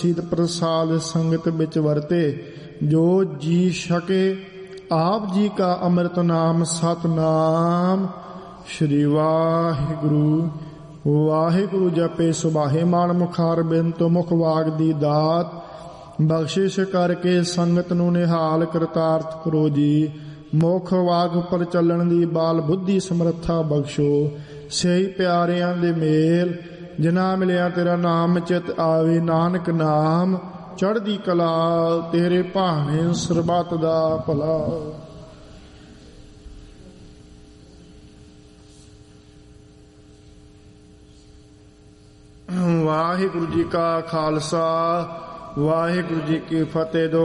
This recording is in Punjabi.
ਸਿਧ ਪ੍ਰਸਾਦ ਸੰਗਤ ਵਿੱਚ ਵਰਤੇ। ਜੋ ਜੀ ਸਕੇ ਆਪ ਜੀ ਕਾ ਅੰਮ੍ਰਿਤ ਨਾਮ ਸਤਨਾਮ। ਸ਼੍ਰੀ ਵਾਹਿਗੁਰੂ ਵਾਹਿਗੁਰੂ ਜਪੇ ਸੁਬਾਹੇ ਮਾਨ ਮੁਖਾਰ ਬਿੰਦ ਮੁਖ ਵਾਗ ਦੀ ਦਾਤ। ਬਖਸ਼ਿਸ਼ ਕਰਕੇ ਸੰਗਤ ਨੂੰ ਨਿਹਾਲ ਕਰਤਾਰਥ ਕਰੋ ਜੀ। ਮੁਖ ਵਾਗ ਪਰ ਚੱਲਣ ਦੀ ਬਾਲ ਬੁੱਧੀ ਸਮਰੱਥਾ ਬਖਸ਼ੋ। ਸਹੀ ਪਿਆਰਿਆਂ ਦੇ ਮੇਲ ਜਿਨ੍ਹਾਂ ਮਿਲਿਆ ਤੇਰਾ ਨਾਮ ਚਿਤ ਆਵੇ। ਨਾਨਕ ਨਾਮ ਚੜ੍ਹਦੀ ਕਲਾ ਤੇਰੇ ਭਾਣੇ ਸਰਬੱਤ ਦਾ ਭਲਾ। ਵਾਹਿਗੁਰੂ ਜੀ ਕਾ ਖਾਲਸਾ ਵਾਹਿਗੁਰੂ ਜੀ ਕੀ ਫਤਿਹ।